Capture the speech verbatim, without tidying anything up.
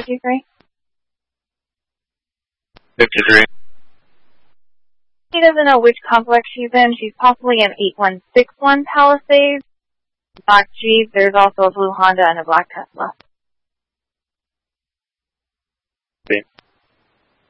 fifty-three. fifty-three. He doesn't know which complex she's in. She's possibly in eight one six one Palisades. Black Jeep. There's also a blue Honda and a black Tesla. Okay.